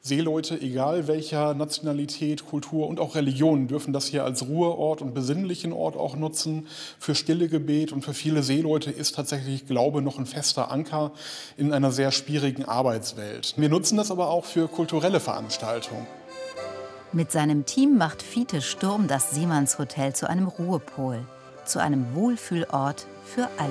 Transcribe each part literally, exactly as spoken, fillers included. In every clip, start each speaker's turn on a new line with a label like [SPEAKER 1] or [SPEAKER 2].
[SPEAKER 1] Seeleute, egal welcher Nationalität, Kultur und auch Religion, dürfen das hier als Ruheort und besinnlichen Ort auch nutzen, für stille Gebet. Und für viele Seeleute ist tatsächlich Glaube noch ein fester Anker in einer sehr schwierigen Arbeitswelt. Wir nutzen das aber auch für kulturelle Veranstaltungen.
[SPEAKER 2] Mit seinem Team macht Fiete Sturm das Seemannshotel zu einem Ruhepol, zu einem Wohlfühlort für alle.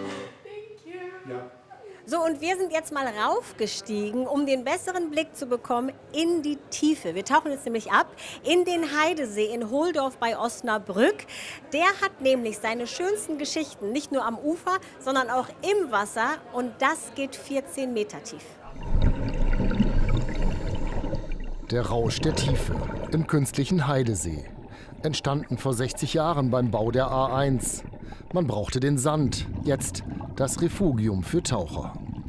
[SPEAKER 3] So, und wir sind jetzt mal raufgestiegen, um den besseren Blick zu bekommen in die Tiefe. Wir tauchen jetzt nämlich ab in den Heidesee in Hohldorf bei Osnabrück. Der hat nämlich seine schönsten Geschichten nicht nur am Ufer, sondern auch im Wasser. Und das geht vierzehn Meter tief.
[SPEAKER 4] Der Rausch der Tiefe im künstlichen Heidesee. Entstanden vor sechzig Jahren beim Bau der A eins. Man brauchte den Sand, jetzt das Refugium für Taucher.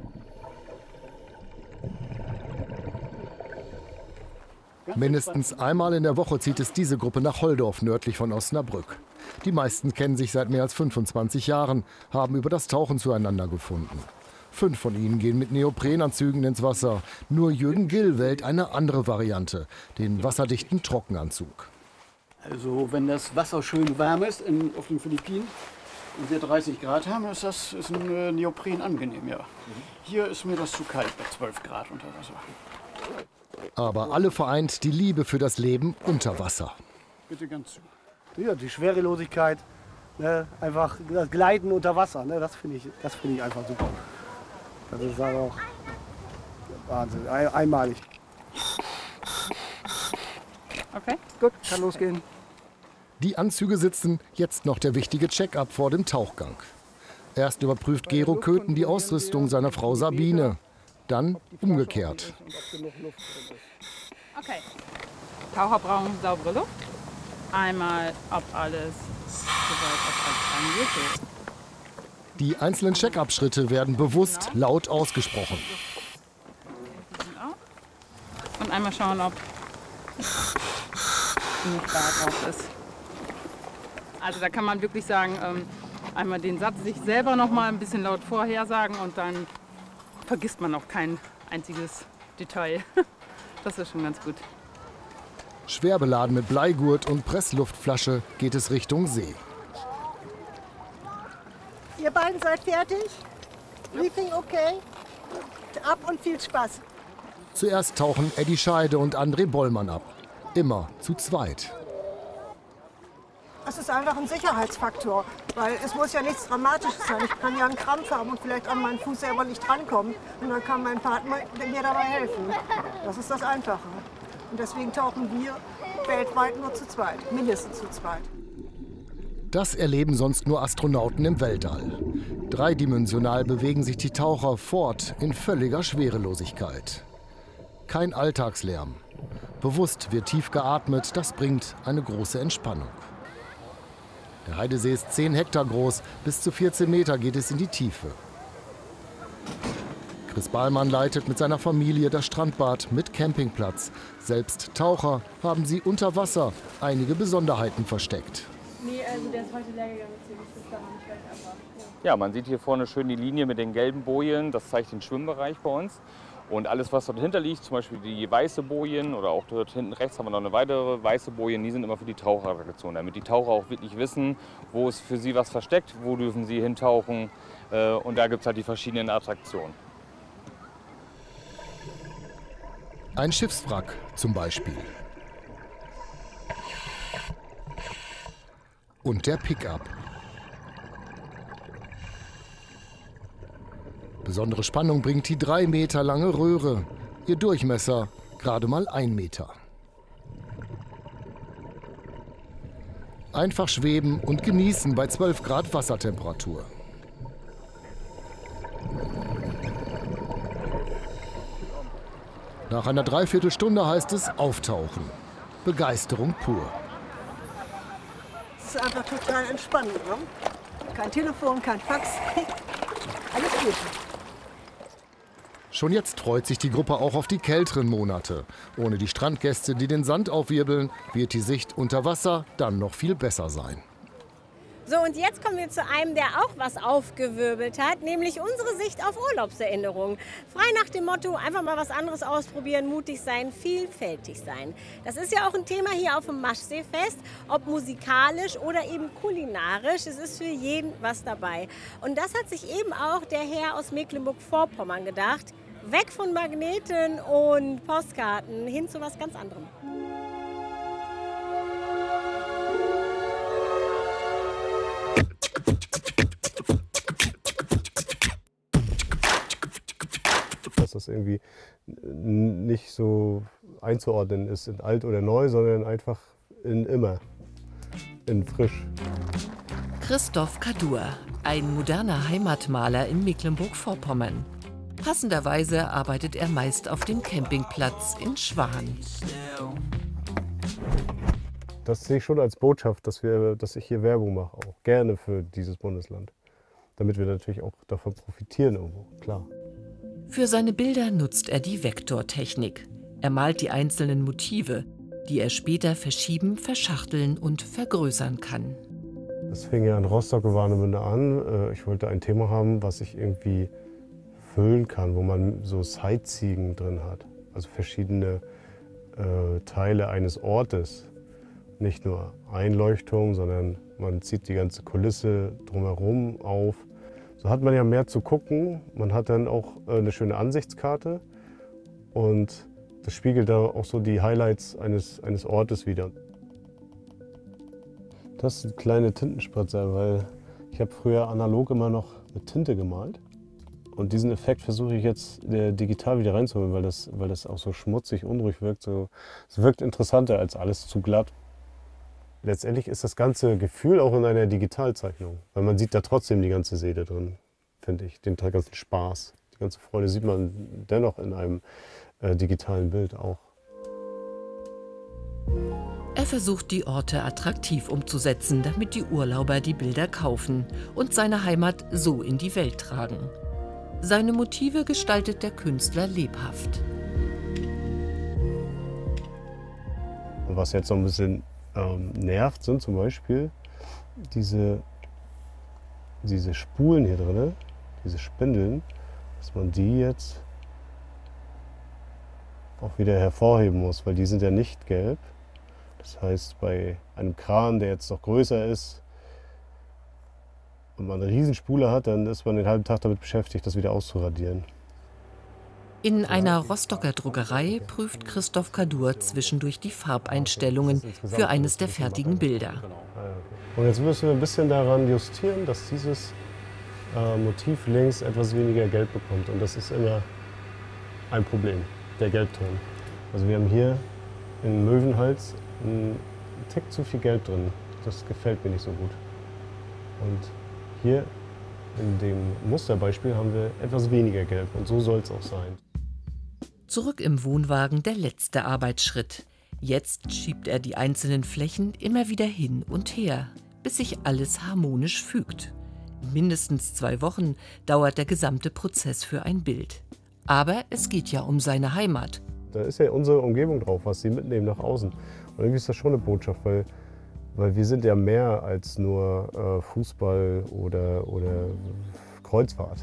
[SPEAKER 4] Mindestens einmal in der Woche zieht es diese Gruppe nach Hohldorf nördlich von Osnabrück. Die meisten kennen sich seit mehr als fünfundzwanzig Jahren, haben über das Tauchen zueinander gefunden. Fünf von ihnen gehen mit Neoprenanzügen ins Wasser. Nur Jürgen Gill wählt eine andere Variante, den wasserdichten Trockenanzug.
[SPEAKER 5] Also wenn das Wasser schön warm ist in, auf den Philippinen und wir dreißig Grad haben, ist das ist ein äh, Neopren angenehm, ja. Hier ist mir das zu kalt bei zwölf Grad unter Wasser.
[SPEAKER 4] Aber alle vereint die Liebe für das Leben unter Wasser.
[SPEAKER 5] Bitte ganz zu.
[SPEAKER 6] Ja, die Schwerelosigkeit, ne, einfach das Gleiten unter Wasser, ne, das finde ich, das finde ich einfach super. Das ist auch Wahnsinn, ein, einmalig.
[SPEAKER 7] Okay,
[SPEAKER 6] gut, kann losgehen.
[SPEAKER 4] Die Anzüge sitzen, jetzt noch der wichtige Check-up vor dem Tauchgang. Erst überprüft Gero Köthen die Ausrüstung seiner Frau Sabine, dann umgekehrt.
[SPEAKER 7] Okay, Taucher brauchen saubere Luft. Einmal, ob alles soweit auf alles angeht.
[SPEAKER 4] Die einzelnen Check-up-Schritte werden bewusst laut ausgesprochen.
[SPEAKER 7] Und einmal schauen, ob genug da drauf ist. Also da kann man wirklich sagen, ähm, einmal den Satz sich selber noch mal ein bisschen laut vorhersagen und dann vergisst man auch kein einziges Detail. Das ist schon ganz gut.
[SPEAKER 4] Schwer beladen mit Bleigurt und Pressluftflasche geht es Richtung See.
[SPEAKER 8] Ihr beiden seid fertig? Briefing okay? Ab und viel Spaß.
[SPEAKER 4] Zuerst tauchen Eddie Scheide und André Bollmann ab. Immer zu zweit.
[SPEAKER 8] Das ist einfach ein Sicherheitsfaktor, weil es muss ja nichts Dramatisches sein. Ich kann ja einen Krampf haben und vielleicht an meinen Fuß selber nicht drankommen. Und dann kann mein Partner mir dabei helfen. Das ist das Einfache. Und deswegen tauchen wir weltweit nur zu zweit, mindestens zu zweit.
[SPEAKER 4] Das erleben sonst nur Astronauten im Weltall. Dreidimensional bewegen sich die Taucher fort in völliger Schwerelosigkeit. Kein Alltagslärm. Bewusst wird tief geatmet, das bringt eine große Entspannung. Der Heidesee ist zehn Hektar groß, bis zu vierzehn Meter geht es in die Tiefe. Chris Ballmann leitet mit seiner Familie das Strandbad mit Campingplatz. Selbst Taucher haben sie unter Wasser einige Besonderheiten versteckt.
[SPEAKER 9] Nee, also der ist heute leer gegangen, deswegen ist das da noch nicht weg, aber ja.
[SPEAKER 10] Ja, man sieht hier vorne schön die Linie mit den gelben Bojen, das zeigt den Schwimmbereich bei uns. Und alles, was dort hinter liegt, zum Beispiel die weiße Bojen oder auch dort hinten rechts haben wir noch eine weitere weiße Bojen, die sind immer für die Taucherattraktion, damit die Taucher auch wirklich wissen, wo ist für sie was versteckt, wo dürfen sie hintauchen. Und da gibt es halt die verschiedenen Attraktionen.
[SPEAKER 4] Ein Schiffswrack zum Beispiel. Und der Pickup. Besondere Spannung bringt die drei Meter lange Röhre. Ihr Durchmesser gerade mal ein Meter. Einfach schweben und genießen bei zwölf Grad Wassertemperatur. Nach einer Dreiviertelstunde heißt es auftauchen. Begeisterung pur.
[SPEAKER 8] Es ist einfach total entspannend. Ne? Kein Telefon, kein Fax, alles gut.
[SPEAKER 4] Schon jetzt freut sich die Gruppe auch auf die kälteren Monate. Ohne die Strandgäste, die den Sand aufwirbeln, wird die Sicht unter Wasser dann noch viel besser sein.
[SPEAKER 3] So, und jetzt kommen wir zu einem, der auch was aufgewirbelt hat, nämlich unsere Sicht auf Urlaubserinnerungen. Frei nach dem Motto, einfach mal was anderes ausprobieren, mutig sein, vielfältig sein. Das ist ja auch ein Thema hier auf dem Maschseefest, ob musikalisch oder eben kulinarisch. Es ist für jeden was dabei. Und das hat sich eben auch der Herr aus Mecklenburg-Vorpommern gedacht. Weg von Magneten und Postkarten hin zu was ganz anderem.
[SPEAKER 11] Dass das irgendwie nicht so einzuordnen ist in alt oder neu, sondern einfach in immer, in frisch.
[SPEAKER 12] Christoph Kadur, ein moderner Heimatmaler in Mecklenburg-Vorpommern. Passenderweise arbeitet er meist auf dem Campingplatz in Schwan.
[SPEAKER 11] Das sehe ich schon als Botschaft, dass, wir, dass ich hier Werbung mache, auch gerne für dieses Bundesland. Damit wir natürlich auch davon profitieren irgendwo, klar.
[SPEAKER 12] Für seine Bilder nutzt er die Vektortechnik. Er malt die einzelnen Motive, die er später verschieben, verschachteln und vergrößern kann.
[SPEAKER 11] Das fing ja in Rostock-Warnemünde an. Ich wollte ein Thema haben, was ich irgendwie füllen kann, wo man so Sightseeing drin hat. Also verschiedene äh, Teile eines Ortes. Nicht nur Einleuchtung, sondern man zieht die ganze Kulisse drumherum auf. So hat man ja mehr zu gucken. Man hat dann auch eine schöne Ansichtskarte und das spiegelt da auch so die Highlights eines, eines Ortes wider. Das sind kleine Tintenspritzer, weil ich habe früher analog immer noch mit Tinte gemalt. Und diesen Effekt versuche ich jetzt digital wieder reinzuholen, weil das, weil das auch so schmutzig, unruhig wirkt. So, es wirkt interessanter als alles zu glatt. Letztendlich ist das ganze Gefühl auch in einer Digitalzeichnung, weil man sieht da trotzdem die ganze Seele drin, finde ich. Den ganzen Spaß, die ganze Freude sieht man dennoch in einem äh, digitalen Bild auch.
[SPEAKER 12] Er versucht, die Orte attraktiv umzusetzen, damit die Urlauber die Bilder kaufen und seine Heimat so in die Welt tragen. Seine Motive gestaltet der Künstler lebhaft.
[SPEAKER 11] Und was jetzt noch ein bisschen ähm, nervt, sind zum Beispiel diese, diese Spulen hier drin, diese Spindeln, dass man die jetzt auch wieder hervorheben muss, weil die sind ja nicht gelb. Das heißt, bei einem Kran, der jetzt noch größer ist und man eine Riesenspule hat, dann ist man den halben Tag damit beschäftigt, das wieder auszuradieren.
[SPEAKER 12] In einer Rostocker Druckerei prüft Christoph Kadur zwischendurch die Farbeinstellungen für eines der fertigen Bilder.
[SPEAKER 11] Und jetzt müssen wir ein bisschen daran justieren, dass dieses äh, Motiv links etwas weniger Gelb bekommt. Und das ist immer ein Problem, der Gelbton. Also wir haben hier in Möwenhals einen Tick zu viel Gelb drin. Das gefällt mir nicht so gut. Und hier in dem Musterbeispiel haben wir etwas weniger Gelb und so soll es auch sein.
[SPEAKER 12] Zurück im Wohnwagen der letzte Arbeitsschritt. Jetzt schiebt er die einzelnen Flächen immer wieder hin und her, bis sich alles harmonisch fügt. Mindestens zwei Wochen dauert der gesamte Prozess für ein Bild. Aber es geht ja um seine Heimat.
[SPEAKER 11] Da ist ja unsere Umgebung drauf, was sie mitnehmen nach außen. Und irgendwie ist das schon eine Botschaft, weil, weil wir sind ja mehr als nur äh, Fußball oder, oder Kreuzfahrt.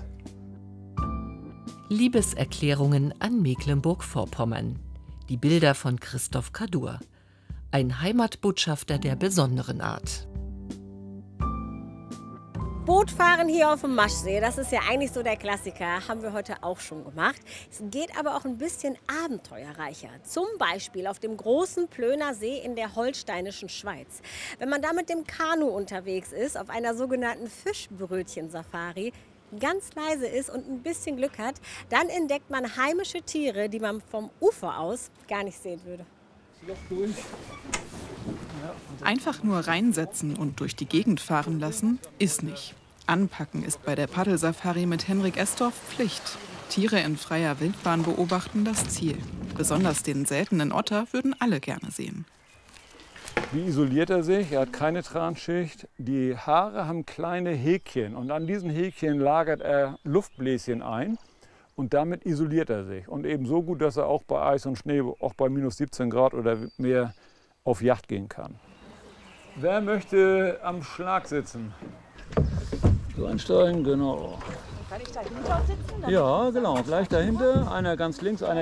[SPEAKER 12] Liebeserklärungen an Mecklenburg-Vorpommern. Die Bilder von Christoph Kadur. Ein Heimatbotschafter der besonderen Art.
[SPEAKER 3] Bootfahren hier auf dem Maschsee, das ist ja eigentlich so der Klassiker, haben wir heute auch schon gemacht. Es geht aber auch ein bisschen abenteuerreicher. Zum Beispiel auf dem großen Plöner See in der holsteinischen Schweiz. Wenn man da mit dem Kanu unterwegs ist, auf einer sogenannten Fischbrötchen-Safari, ganz leise ist und ein bisschen Glück hat, dann entdeckt man heimische Tiere, die man vom Ufer aus gar nicht sehen würde.
[SPEAKER 13] Einfach nur reinsetzen und durch die Gegend fahren lassen, ist nicht. Anpacken ist bei der Paddelsafari mit Henrik Estorf Pflicht. Tiere in freier Wildbahn beobachten das Ziel. Besonders den seltenen Otter würden alle gerne sehen.
[SPEAKER 14] Wie isoliert er sich? Er hat keine Transchicht. Die Haare haben kleine Häkchen und an diesen Häkchen lagert er Luftbläschen ein und damit isoliert er sich. Und eben so gut, dass er auch bei Eis und Schnee, auch bei minus siebzehn Grad oder mehr, auf Jagd gehen kann. Wer möchte am Schlag sitzen? So einsteigen, genau.
[SPEAKER 15] Kann ich dahinter sitzen?
[SPEAKER 14] Ja, genau. Gleich dahinter. Einer ganz links, einer